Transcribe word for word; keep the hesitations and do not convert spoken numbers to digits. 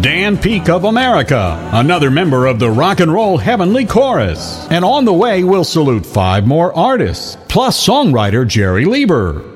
Dan Peek of America, another member of the Rock and Roll Heavenly Chorus. And on the way, we'll salute five more artists, plus songwriter Jerry Lieber.